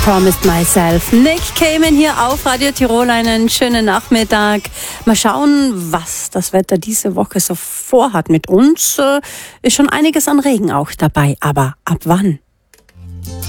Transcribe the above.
Promised Myself. Nick Cayman hier auf Radio Tirol. Einen schönen Nachmittag. Mal schauen, was das Wetter diese Woche so vorhat mit uns. Ist schon einiges an Regen auch dabei. Aber ab wann?